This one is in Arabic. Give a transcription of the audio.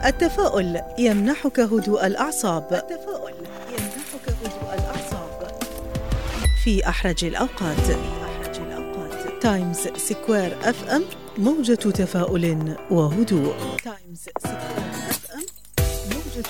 التفاؤل يمنحك هدوء الأعصاب في أحرج الأوقات. تايمز سكوير FM، موجة تفاؤل وهدوء.